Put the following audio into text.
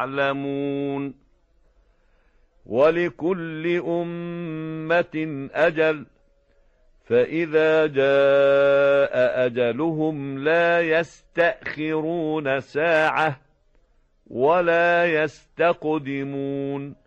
يعلمون ولكل أمة أجل فإذا جاء أجلهم لا يستأخرون ساعة ولا يستقدمون